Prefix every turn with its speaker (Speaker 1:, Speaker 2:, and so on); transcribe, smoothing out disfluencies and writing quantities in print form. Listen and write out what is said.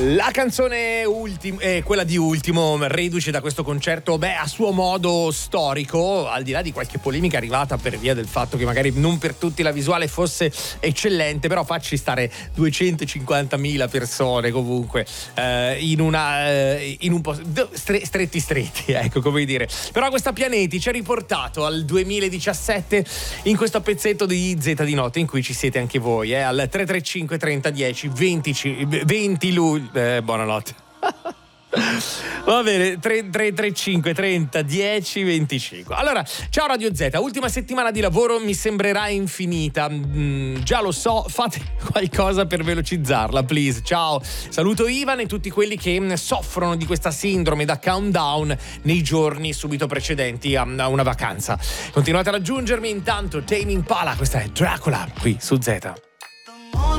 Speaker 1: La canzone quella di Ultimo, reduce da questo concerto, a suo modo storico, al di là di qualche polemica arrivata per via del fatto che magari non per tutti la visuale fosse eccellente, però facci stare 250.000 persone comunque in un po' stretti, ecco, come dire. Però questa Pianeti ci ha riportato al 2017 in questo pezzetto di Z di notte in cui ci siete anche voi, al 335 30 10 20 luglio. Buonanotte. Va bene, 335 30 10 25. Allora, ciao Radio Z, ultima settimana di lavoro mi sembrerà infinita. Già lo so, fate qualcosa per velocizzarla, please. Ciao. Saluto Ivan e tutti quelli che soffrono di questa sindrome da countdown nei giorni subito precedenti a una vacanza. Continuate a raggiungermi, intanto Tame Impala, questa è Dracula qui su Z.